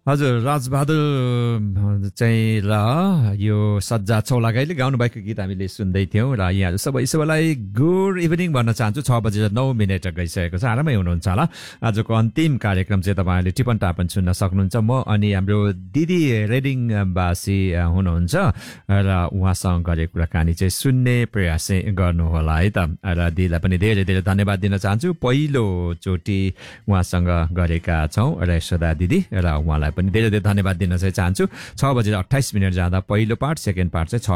हजुर राजबहादुर चाहिँ र यो सज्जा चौलागाईले गाउनुभएको गीत हामीले सुन्दै थियौँ र यहाँहरू सबैलाई गुड इभिनिङ भन्न चाहन्छु। 6:09 गइसकेको छ। आरामै हुनुहुन्छ होला। आजको अन्तिम कार्यक्रम चाहिँ तपाईँहरूले टिपन टापन सुन्न सक्नुहुन्छ। म अनि हाम्रो दिदी रेडिङवासी हुनुहुन्छ र उहाँसँग गरेको कुराकानी चाहिँ सुन्ने प्रयास चाहिँ गर्नुहोला है त। र दिदीलाई पनि धेरै धेरै धन्यवाद दिन चाहन्छु। पहिलोचोटि उहाँसँग गरेका छौँ र यशोदा दिदी र उहाँलाई पनि धेरै धेरै धन्यवाद दिन चाहिँ चाहन्छु। 6:28 जाँदा पहिलो पार्ट, सेकेन्ड पार्ट चाहिँ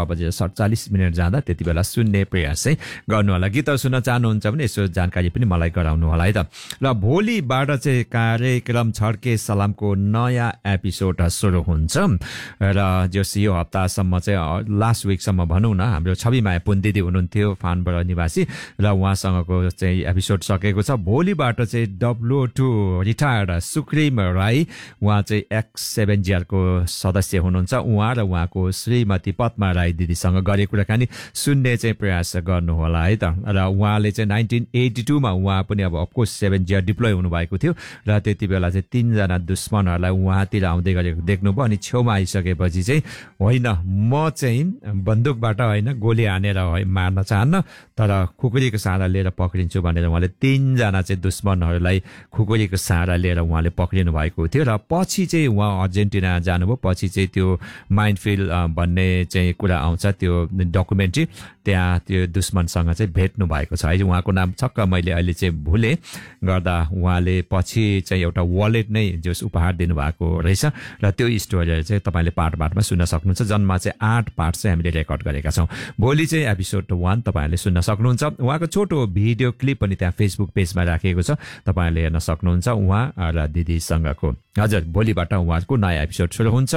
6:47 जाँदा त्यति बेला सुन्ने प्रयास चाहिँ गर्नु होला। गीतहरू सुन्न चाहनुहुन्छ भने यसो जानकारी पनि मलाई गराउनु होला है त। र भोलिबाट चाहिँ कार्यक्रम छड्के सलामको नयाँ एपिसोड सुरु हुन्छ र जस यो हप्तासम्म चाहिँ लास्ट विकसम्म भनौँ न, हाम्रो छविमाया पुन दिदी हुनुहुन्थ्यो फानबाट निवासी र उहाँसँगको चाहिँ एपिसोड सकेको छ। भोलिबाट चाहिँ W2 रिटायर्ड सुक्रिम राई, उहाँ चाहिँ X7GR को सदस्य हुनुहुन्छ। उहाँ र उहाँको श्रीमती पद्मा राई दिदीसँग गरेको कुराकानी सुन्ने चाहिँ प्रयास गर्नुहोला है त। र उहाँले चाहिँ 1982 मा उहाँ पनि अब अफकोर्स 7GR डिप्लोय हुनुभएको थियो र त्यति बेला चाहिँ 3 जना दुश्मनहरूलाई उहाँतिर आउँदै गरेको देख्नुभयो। अनि छेउमा आइसकेपछि चाहिँ होइन म चाहिँ बन्दुकबाट होइन गोली हानेर मार्न चाहन्न, तर खुकुरीको सहारा लिएर पक्रिन्छु भनेर उहाँले 3 जना चाहिँ दुश्मनहरूलाई खुकुरीको सहारा लिएर उहाँले पक्रिनु भएको थियो। र पछि चाहिँ उहाँ अर्जेन्टिना जानुभयो। पछि चाहिँ त्यो माइन्डफिल्ड भन्ने चाहिँ कुरा आउँछ, त्यो डकुमेन्ट्री, त्यहाँ त्यो दुश्मनसँग चाहिँ भेट्नु भएको छ है। उहाँको नाम छक्क मैले अहिले चाहिँ भुले गर्दा उहाँले पछि चाहिँ एउटा वालेट नै जस उपहार दिनुभएको रहेछ र त्यो स्टोरीहरू चाहिँ तपाईँले पार्ट पार्टमा सुन्न सक्नुहुन्छ। जन्ममा चाहिँ 8 पार्ट चाहिँ हामीले रेकर्ड गरेका छौँ। भोलि चाहिँ एपिसोड 1 तपाईँहरूले सुन्न सक्नुहुन्छ। उहाँको छोटो भिडियो क्लिप पनि त्यहाँ फेसबुक पेजमा राखिएको छ, तपाईँहरूले हेर्न सक्नुहुन्छ उहाँ र दिदीसँगको। हजुर भोलिबाट उहाँहरूको नयाँ एपिसोड सुरु हुन्छ।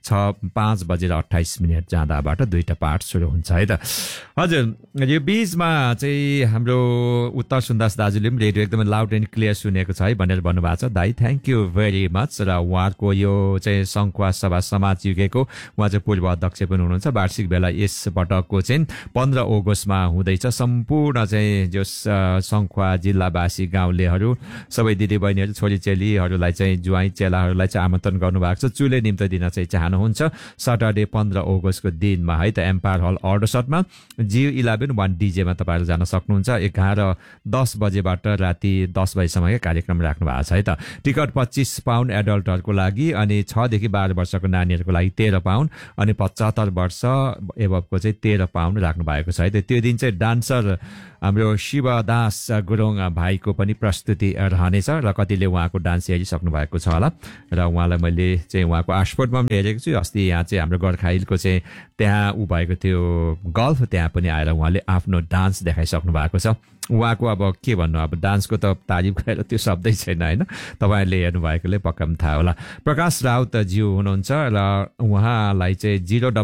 5:28 जाँदाबाट 2टा पार्ट सुरु हुन्छ है त। हजुर यो बीचमा चाहिँ हाम्रो उत्तर सुन्दास दाजुले पनि रेडियो एकदमै लाउड एन्ड क्लियर सुनेको छ है भनेर भन्नुभएको छ। दाई थ्याङ्क यू भेरी मच। र उहाँको यो चाहिँ सङ्खुवा सभा समाज युगेको उहाँ चाहिँ पूर्व अध्यक्ष पनि हुनुहुन्छ। वार्षिक भेला यस पटकको चाहिँ 15 अगस्तमा हुँदैछ। सम्पूर्ण चाहिँ जो सङ्खुवा जिल्लावासी गाउँलेहरू सबै दिदीबहिनीहरू छोरीचेलीहरूलाई चाहिँ जुवाई चेलाहरूलाई चाहिँ आमन्त्रण गर्नुभएको छ। चुले निम्ति दिन चाहिँ चाहनुहुन्छ सटरडे 15 अगस्तको दिनमा है त। एम्पायर हल अर्डसटमा G11 1 DJ मा तपाईँहरू जान सक्नुहुन्छ। 11:10 बजेबाट राति 10 बजेसम्मकै कार्यक्रम राख्नु भएको छ है त। टिकट 25 पाउन्ड एडल्टहरूको लागि अनि 6 देखि 12 वर्षको नानीहरूको लागि 13 पाउन्ड अनि 75 वर्ष एबभको चाहिँ 13 पाउन्ड राख्नु भएको छ है त। त्यो दिन चाहिँ डान्सर हाम्रो शिवदास गुरुङ भाइको पनि प्रस्तुति रहनेछ र कतिले उहाँको डान्स हेरिसक्नु भएको छ होला। र उहाँलाई मैले चाहिँ उहाँको आशपोर्टमा पनि हेरेको छु। अस्ति यहाँ चाहिँ हाम्रो गोर्खाहिलको चाहिँ त्यहाँ ऊ भएको थियो गल्फ, त्यहाँ पनि आएर उहाँले आफ्नो डान्स देखाइसक्नु भएको छ। उहाँको अब के भन्नु, अब डान्सको त तारिफ गरेर त्यो शब्दै छैन होइन। तपाईँहरूले हेर्नुभएकोले पक्का पनि थाहा होला। प्रकाश राउत ज्यू हुनुहुन्छ र उहाँलाई चाहिँ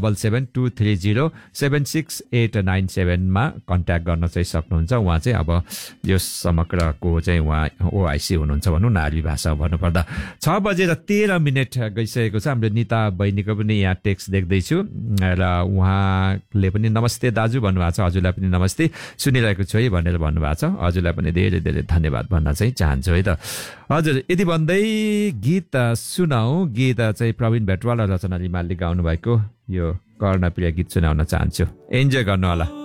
07723076897 मा कन्ट्याक्ट गर्न चाहिँ सक्नुहुन्छ। उहाँ चाहिँ अब यो समग्रको चाहिँ उहाँ OIC हुनुहुन्छ भनौँ न, आर्मी भाषा भन्नुपर्दा। 6:13 गइसकेको छ। हाम्रो निता बहिनीको पनि यहाँ टेक्स्ट देख्दैछु र उहाँले पनि नमस्ते दाजु भन्नुभएको छ। हजुरलाई पनि नमस्ते, सुनिरहेको छु है भनेर भन्नुभएको छ। हजुरलाई पनि धेरै धेरै धन्यवाद भन्न चाहिँ चाहन्छु है त। हजुर यति भन्दै गीत सुनाऊ। गीत चाहिँ प्रवीण भेटवाल र रचना रिमालले गाउनु भएको यो कर्णप्रिय गीत सुनाउन चाहन्छु। इन्जोय गर्नु होला।